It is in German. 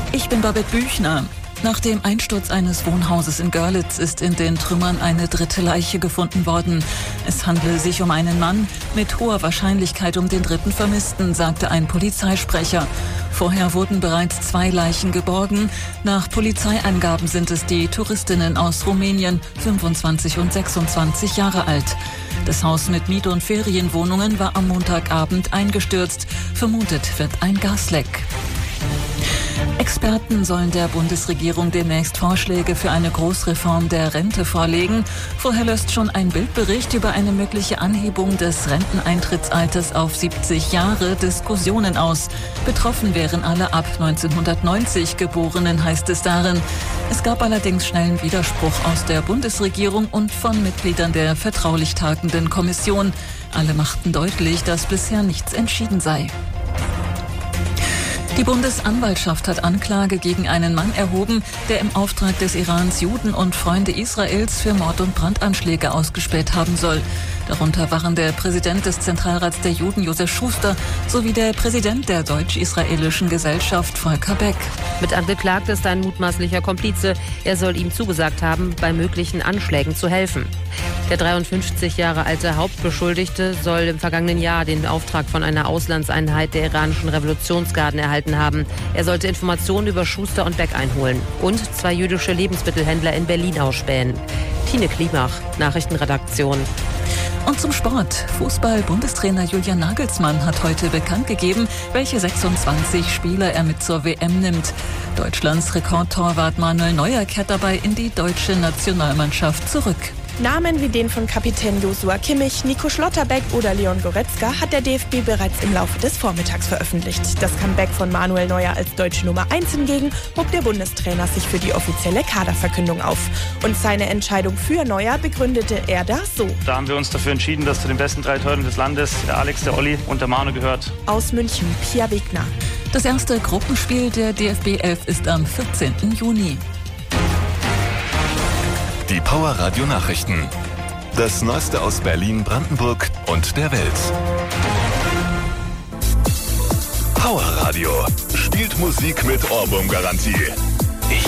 Ich bin Babette Büchner. Nach dem Einsturz eines Wohnhauses in Görlitz ist in den Trümmern eine dritte Leiche gefunden worden. Es handele sich um einen Mann, mit hoher Wahrscheinlichkeit um den dritten Vermissten, sagte ein Polizeisprecher. Vorher wurden bereits 2 Leichen geborgen. Nach Polizeiangaben sind es die Touristinnen aus Rumänien, 25 und 26 Jahre alt. Das Haus mit Miet- und Ferienwohnungen war am Montagabend eingestürzt. Vermutet wird ein Gasleck. Experten sollen der Bundesregierung demnächst Vorschläge für eine Großreform der Rente vorlegen. Vorher löst schon ein Bildbericht über eine mögliche Anhebung des Renteneintrittsalters auf 70 Jahre Diskussionen aus. Betroffen wären alle ab 1990 Geborenen, heißt es darin. Es gab allerdings schnellen Widerspruch aus der Bundesregierung und von Mitgliedern der vertraulich tagenden Kommission. Alle machten deutlich, dass bisher nichts entschieden sei. Die Bundesanwaltschaft hat Anklage gegen einen Mann erhoben, der im Auftrag des Irans Juden und Freunde Israels für Mord- und Brandanschläge ausgespäht haben soll. Darunter waren der Präsident des Zentralrats der Juden, Josef Schuster, sowie der Präsident der deutsch-israelischen Gesellschaft, Volker Beck. Mit angeklagt ist ein mutmaßlicher Komplize. Er soll ihm zugesagt haben, bei möglichen Anschlägen zu helfen. Der 53 Jahre alte Hauptbeschuldigte soll im vergangenen Jahr den Auftrag von einer Auslandseinheit der iranischen Revolutionsgarden erhalten haben. Er sollte Informationen über Schuster und Beck einholen und 2 jüdische Lebensmittelhändler in Berlin ausspähen. Tine Klimach, Nachrichtenredaktion. Und zum Sport. Fußball-Bundestrainer Julian Nagelsmann hat heute bekannt gegeben, welche 26 Spieler er mit zur WM nimmt. Deutschlands Rekordtorwart Manuel Neuer kehrt dabei in die deutsche Nationalmannschaft zurück. Namen wie den von Kapitän Joshua Kimmich, Nico Schlotterbeck oder Leon Goretzka hat der DFB bereits im Laufe des Vormittags veröffentlicht. Das Comeback von Manuel Neuer als deutsche Nummer 1 hingegen hob der Bundestrainer sich für die offizielle Kaderverkündung auf. Und seine Entscheidung für Neuer begründete er da so. Da haben wir uns dafür entschieden, dass zu den besten 3 Torhütern des Landes der Alex, der Olli und der Manu gehört. Aus München, Pia Wegner. Das erste Gruppenspiel der DFB 11 ist am 14. Juni. Die Power Radio Nachrichten. Das Neueste aus Berlin, Brandenburg und der Welt. Power Radio spielt Musik mit Ohrwurm-Garantie.